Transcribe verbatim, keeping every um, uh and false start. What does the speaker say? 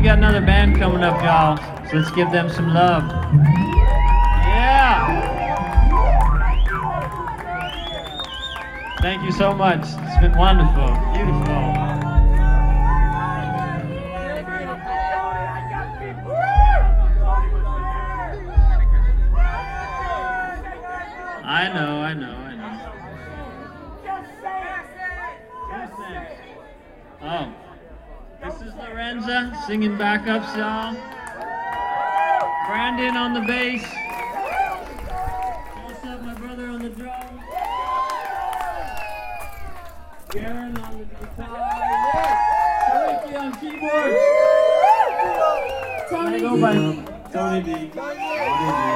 got another band coming up, y'all. So let's give them some love. Yeah! Thank you so much. It's been wonderful. Beautiful. I know, I know, I know. Oh, this is Lorenza singing backups, y'all. Brandon on the bass. What's up, my brother on the drums. Garen on the guitar. Ricky on keyboards. Tony D. Tony D. Tony D.